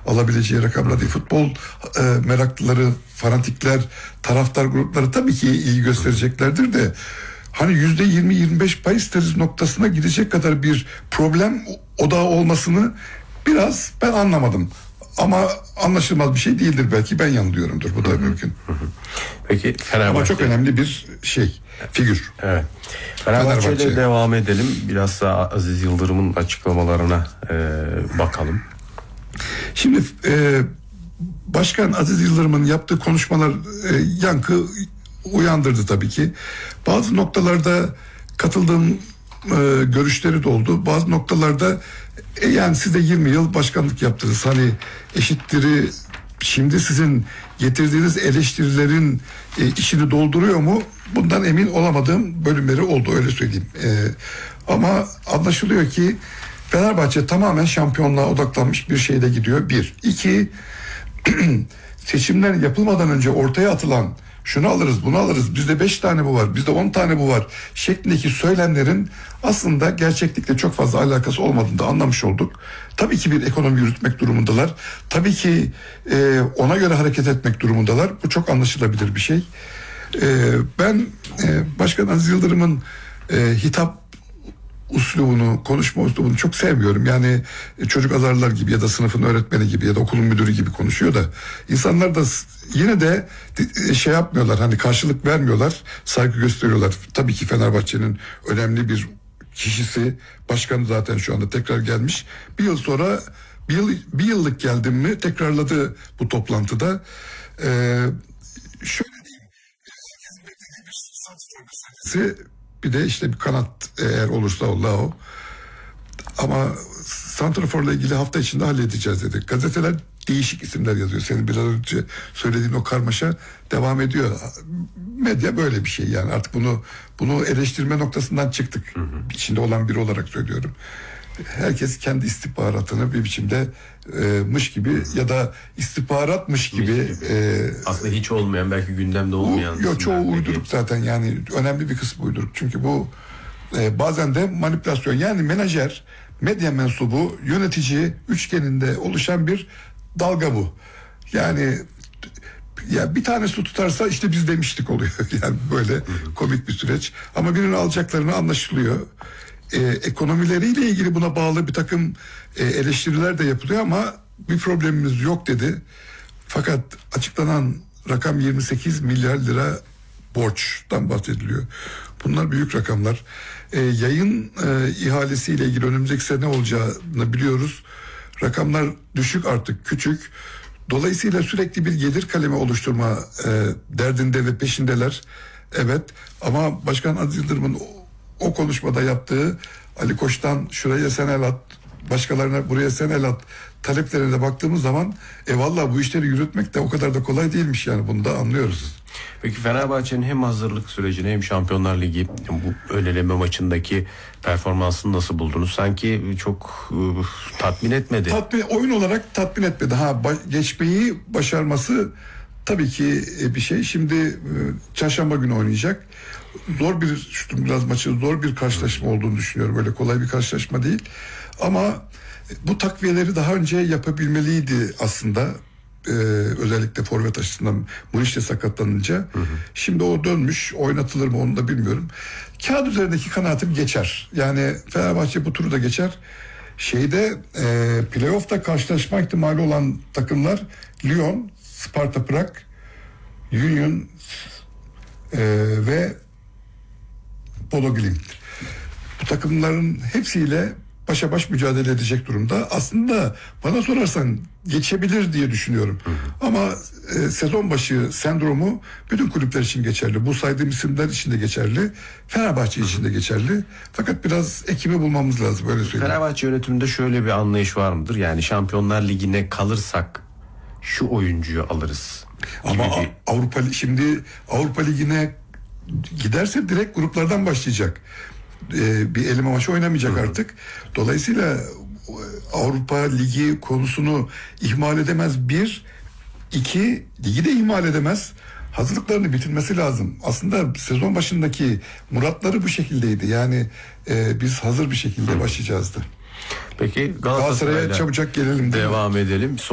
alabileceği rakamlar değil. Futbol meraklıları, fanatikler, taraftar grupları tabii ki iyi göstereceklerdir de hani %20-25 bahis noktasına gidecek kadar bir problem odağı olmasını biraz ben anlamadım. Ama anlaşılmaz bir şey değildir, belki ben yanılıyorumdur, bu da mümkün. Peki Fenerbahçe... Ama çok önemli bir figür. Evet. Fenerbahçe'yle devam edelim. Biraz daha Aziz Yıldırım'ın açıklamalarına bakalım. Şimdi Başkan Aziz Yıldırım'ın yaptığı konuşmalar yankı uyandırdı tabii ki. Bazı noktalarda katıldığım görüşleri de oldu. Bazı noktalarda yani siz de 20 yıl başkanlık yaptınız. Hani eşitleri şimdi sizin getirdiğiniz eleştirilerin işini dolduruyor mu? Bundan emin olamadığım bölümleri oldu, öyle söyleyeyim. Ama anlaşılıyor ki Fenerbahçe tamamen şampiyonluğa odaklanmış bir şeyle gidiyor. Bir. İki, seçimler yapılmadan önce ortaya atılan şunu alırız, bunu alırız, bizde 5 tane bu var, bizde 10 tane bu var şeklindeki söylemlerin aslında gerçeklikle çok fazla alakası olmadığını da anlamış olduk. Tabii ki bir ekonomi yürütmek durumundalar. Tabii ki ona göre hareket etmek durumundalar. Bu çok anlaşılabilir bir şey. Ben Başkan Aziz Yıldırım'ın hitap uslubunu, konuşma uslubunu çok sevmiyorum. Yani çocuk azarlar gibi ya da sınıfın öğretmeni gibi ya da okulun müdürü gibi konuşuyor da insanlar da yine de yapmıyorlar, hani karşılık vermiyorlar, saygı gösteriyorlar. Tabii ki Fenerbahçe'nin önemli bir kişisi, başkanı zaten şu anda tekrar gelmiş. Bir yıl sonra bir yıllık geldim mi tekrarladı bu toplantıda. Şöyle diyeyim, bir de işte bir kanat eğer olursa o. Ama santraforla ilgili hafta içinde halledeceğiz dedi. Gazeteler değişik isimler yazıyor. Senin biraz önce söylediğin o karmaşa devam ediyor. Medya böyle bir şey yani, artık bunu eleştirme noktasından çıktık. İçinde olan biri olarak söylüyorum. Herkes kendi istihbaratını bir biçimde mış gibi ya da istihbaratmış gibi aslında hiç olmayan, belki gündemde olmayan. Yok, çoğu uyduruk zaten, yani önemli bir kısmı uyduruk. Çünkü bu bazen de manipülasyon, yani menajer, medya mensubu, yönetici üçgeninde oluşan bir dalga bu. Yani ya bir tane su tutarsa işte biz demiştik oluyor. Yani böyle komik bir süreç. Ama birinin alacaklarını anlaşılıyor. Ekonomileriyle ilgili buna bağlı bir takım eleştiriler de yapılıyor ama bir problemimiz yok dedi. Fakat açıklanan rakam 28 milyar lira borçtan bahsediliyor. Bunlar büyük rakamlar. Yayın ihalesiyle ilgili önümüzdeki sene olacağını biliyoruz. Rakamlar düşük, artık küçük. Dolayısıyla sürekli bir gelir kalemi oluşturma derdinde ve peşindeler. Evet, ama Başkan Aziz Yıldırım'ın o konuşmada yaptığı Ali Koç'tan şuraya sen el at, başkalarına buraya sen el at taleplerine baktığımız zaman vallahi bu işleri yürütmek de o kadar da kolay değilmiş, yani bunu da anlıyoruz. Peki Fenerbahçe'nin hem hazırlık sürecini hem Şampiyonlar Ligi bu öneleme maçındaki performansını nasıl buldunuz? Sanki çok tatmin etmedi. Oyun olarak tatmin etmedi. Geçmeyi başarması tabii ki bir şey. Şimdi çarşamba günü oynayacak. Biraz maçı zor bir karşılaşma olduğunu düşünüyorum. Öyle kolay bir karşılaşma değil. Ama bu takviyeleri daha önce yapabilmeliydi aslında. Özellikle forvet açısından Muriç'te sakatlanınca. Şimdi o dönmüş, oynatılır mı onu da bilmiyorum. Kağıt üzerindeki kanaatim geçer. Yani Fenerbahçe bu turu da geçer. Playoff'ta karşılaşma ihtimali olan takımlar Lyon, Sparta Prag, Union ve Bodo Glimt. Bu takımların hepsiyle başa baş mücadele edecek durumda. Aslında bana sorarsan geçebilir diye düşünüyorum. Ama sezon başı sendromu bütün kulüpler için geçerli. Bu saydığım isimler için de geçerli. Fenerbahçe için de geçerli. Fakat biraz ekibi bulmamız lazım, öyle söyleyeyim. Fenerbahçe yönetiminde şöyle bir anlayış var mıdır? Yani Şampiyonlar Ligi'ne kalırsak şu oyuncuyu alırız. Ama Avrupa Ligi'ne giderse direkt gruplardan başlayacak. Bir eleme maçı oynamayacak artık. Dolayısıyla Avrupa Ligi konusunu ihmal edemez. 1, 2, ligi de ihmal edemez. Hazırlıklarını bitirmesi lazım. Aslında sezon başındaki muratları bu şekildeydi. Yani biz hazır bir şekilde başlayacağızdı. Peki Galatasaray'a çabucak gelelim. Devam edelim.